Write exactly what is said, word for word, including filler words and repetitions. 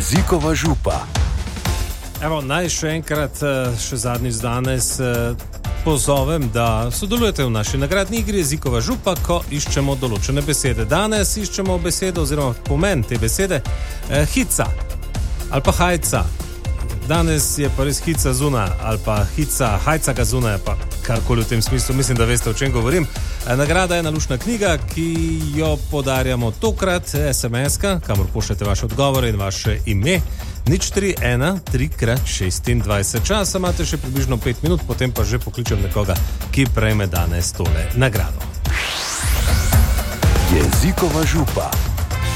Jezikova župa. Evo, naj še enkrat, še zadnjič danes pozovem, da sodelujete v naši nagradni igri Jezikova župa, ko iščemo določene besede. Danes iščemo besedo oziroma pomen te besede eh, hica ali pa hajca. Danes je pa res hica zuna ali pa hica, hajca ga zuna, pa karkoli v tem smislu, mislim, da veste, o čem govorim. Nagrada je ena luštna knjiga, ki jo podarjamo tokrat, es em es-ka, kamor pošljete vaše odgovore in vaše ime. nič tri ena tri krat šestindvajset. Časa imate še približno pet minut, potem pa že pokličem nekoga, ki prejme danes tole nagrado. Jezikova župa.